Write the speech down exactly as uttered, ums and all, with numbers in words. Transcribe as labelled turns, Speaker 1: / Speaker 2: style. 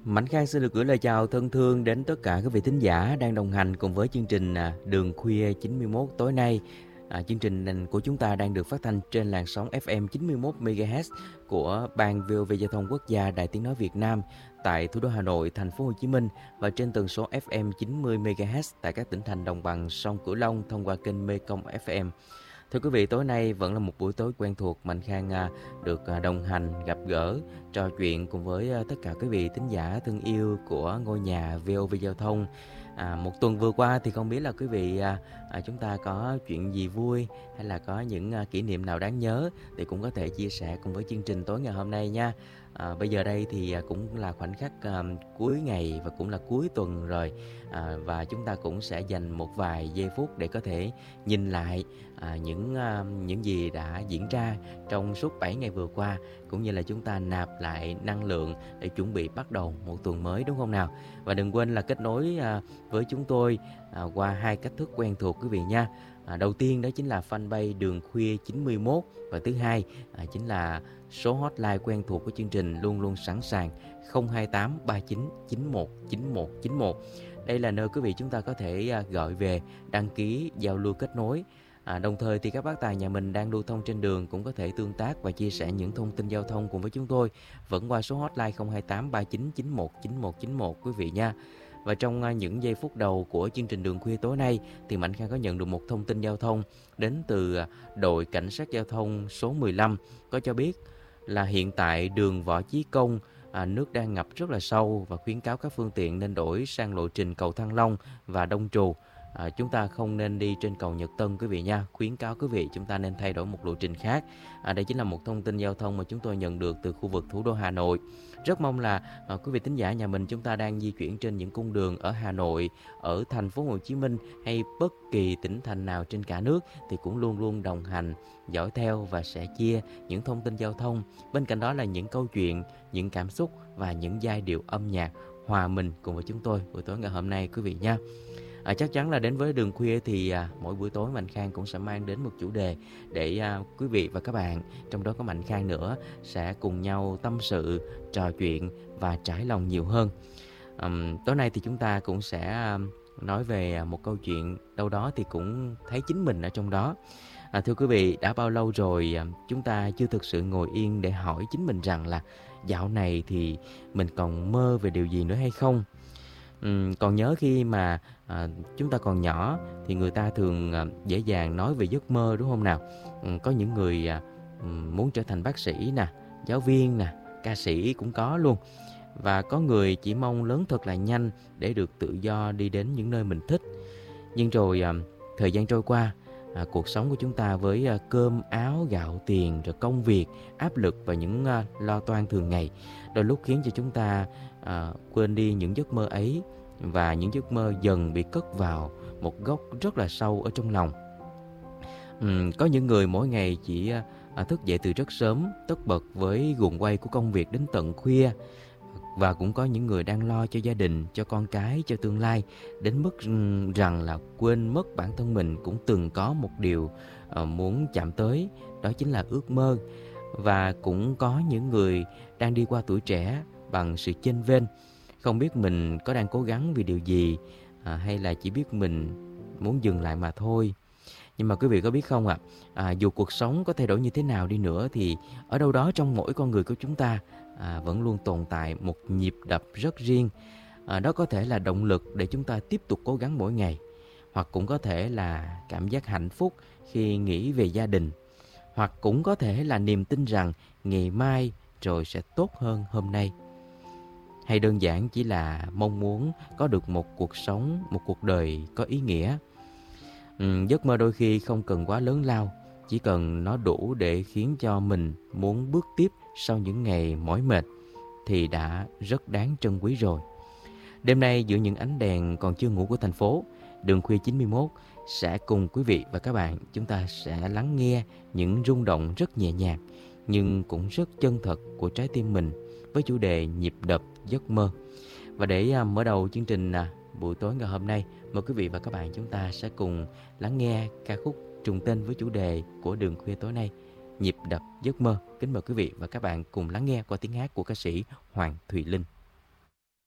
Speaker 1: Mạnh Khang xin được gửi lời chào thân thương đến tất cả các vị thính giả đang đồng hành cùng với chương trình à, Đường Khuya chín mươi mốt tối nay. À, chương trình của chúng ta đang được phát thanh trên làn sóng ép em chín mươi mốt mê ga héc của Ban vê o vê Giao thông Quốc gia Đài Tiếng nói Việt Nam tại thủ đô Hà Nội, thành phố Hồ Chí Minh và trên tần số ép em chín mươi mê ga héc tại các tỉnh thành đồng bằng sông Cửu Long thông qua kênh Mekong ép em. Thưa quý vị, tối nay vẫn là một buổi tối quen thuộc. Mạnh Khang à, được à, đồng hành, gặp gỡ, trò chuyện cùng với à, tất cả quý vị thính giả thân yêu của ngôi nhà vê o vê Giao thông. À, một tuần vừa qua thì không biết là quý vị à, à, chúng ta có chuyện gì vui hay là có những à, kỷ niệm nào đáng nhớ thì cũng có thể chia sẻ cùng với chương trình tối ngày hôm nay nha. À, bây giờ đây thì à, cũng là khoảnh khắc à, cuối ngày và cũng là cuối tuần rồi, à, và chúng ta cũng sẽ dành một vài giây phút để có thể nhìn lại à, những à, những gì đã diễn ra trong suốt bảy ngày vừa qua, cũng như là chúng ta nạp lại năng lượng để chuẩn bị bắt đầu một tuần mới, đúng không nào? Và đừng quên là kết nối à, với chúng tôi à, qua hai cách thức quen thuộc quý vị nha. À, đầu tiên đó chính là fanpage Đường Khuya chín mươi mốt, và thứ hai à, chính là số hotline quen thuộc của chương trình luôn luôn sẵn sàng không hai tám ba chín chín một chín một chín một. Đây là nơi quý vị chúng ta có thể à, gọi về đăng ký giao lưu kết nối. À, đồng thời thì các bác tài nhà mình đang lưu thông trên đường cũng có thể tương tác và chia sẻ những thông tin giao thông cùng với chúng tôi vẫn qua số hotline không hai tám ba chín chín một chín một chín một quý vị nha. Và trong uh, những giây phút đầu của chương trình Đường Khuya tối nay thì Mạnh Khang có nhận được một thông tin giao thông đến từ uh, đội cảnh sát giao thông số mười lăm, có cho biết là hiện tại đường Võ Chí Công à, nước đang ngập rất là sâu và khuyến cáo các phương tiện nên đổi sang lộ trình cầu Thăng Long và Đông Trù. À, chúng ta không nên đi trên cầu Nhật Tân quý vị nha. Khuyến cáo quý vị chúng ta nên thay đổi một lộ trình khác. À, đây chính là một thông tin giao thông mà chúng tôi nhận được từ khu vực thủ đô Hà Nội. Rất mong là à, quý vị thính giả nhà mình chúng ta đang di chuyển trên những cung đường ở Hà Nội, ở thành phố Hồ Chí Minh hay bất kỳ tỉnh thành nào trên cả nước thì cũng luôn luôn đồng hành, dõi theo và sẽ chia những thông tin giao thông. Bên cạnh đó là những câu chuyện, những cảm xúc và những giai điệu âm nhạc hòa mình cùng với chúng tôi buổi tối ngày hôm nay quý vị nha. À, chắc chắn là đến với Đường Khuya thì à, mỗi buổi tối Mạnh Khang cũng sẽ mang đến một chủ đề để à, quý vị và các bạn, trong đó có Mạnh Khang nữa, sẽ cùng nhau tâm sự, trò chuyện và trải lòng nhiều hơn. À, tối nay thì chúng ta cũng sẽ à, nói về một câu chuyện đâu đó thì cũng thấy chính mình ở trong đó. À, thưa quý vị, đã bao lâu rồi à, chúng ta chưa thực sự ngồi yên để hỏi chính mình rằng là dạo này thì mình còn mơ về điều gì nữa hay không? Ừ, còn nhớ khi mà à, chúng ta còn nhỏ thì người ta thường à, dễ dàng nói về giấc mơ, đúng không nào? Ừ, có những người à, muốn trở thành bác sĩ nè, giáo viên nè, ca sĩ cũng có luôn. Và có người chỉ mong lớn thật là nhanh để được tự do đi đến những nơi mình thích. Nhưng rồi à, thời gian trôi qua, à, cuộc sống của chúng ta với à, cơm áo gạo tiền, rồi công việc, áp lực và những à, lo toan thường ngày đôi lúc khiến cho chúng ta à, quên đi những giấc mơ ấy, và những giấc mơ dần bị cất vào một góc rất là sâu ở trong lòng. Uhm, có những người mỗi ngày chỉ à, thức dậy từ rất sớm, tất bật với guồng quay của công việc đến tận khuya. Và cũng có những người đang lo cho gia đình, cho con cái, cho tương lai, đến mức rằng là quên mất bản thân mình cũng từng có một điều uh, muốn chạm tới, đó chính là ước mơ. Và cũng có những người đang đi qua tuổi trẻ bằng sự chênh vênh, không biết mình có đang cố gắng vì điều gì, à, hay là chỉ biết mình muốn dừng lại mà thôi. Nhưng mà quý vị có biết không ạ, à? à, dù cuộc sống có thay đổi như thế nào đi nữa thì ở đâu đó trong mỗi con người của chúng ta à, vẫn luôn tồn tại một nhịp đập rất riêng. À, đó có thể là động lực để chúng ta tiếp tục cố gắng mỗi ngày, hoặc cũng có thể là cảm giác hạnh phúc khi nghĩ về gia đình, hoặc cũng có thể là niềm tin rằng ngày mai rồi sẽ tốt hơn hôm nay, hay đơn giản chỉ là mong muốn có được một cuộc sống, một cuộc đời có ý nghĩa. Ừ, giấc mơ đôi khi không cần quá lớn lao, chỉ cần nó đủ để khiến cho mình muốn bước tiếp sau những ngày mỏi mệt thì đã rất đáng trân quý rồi. Đêm nay giữa những ánh đèn còn chưa ngủ của thành phố, Đường Khuya chín mươi mốt sẽ cùng quý vị và các bạn chúng ta sẽ lắng nghe những rung động rất nhẹ nhàng nhưng cũng rất chân thật của trái tim mình với chủ đề nhịp đập giấc mơ. Và để à, mở đầu chương trình à, buổi tối ngày hôm nay, mời quý vị và các bạn chúng ta sẽ cùng lắng nghe ca khúc trùng tên với chủ đề của Đường Khuya tối nay, Nhịp đập giấc mơ. Kính mời quý vị và các bạn cùng lắng nghe qua tiếng hát của ca sĩ Hoàng Thùy Linh.